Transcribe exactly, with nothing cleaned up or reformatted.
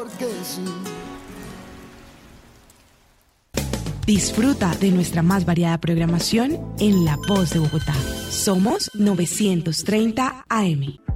porque sí. Disfruta de nuestra más variada programación en La Voz de Bogotá. Somos novecientos treinta A M.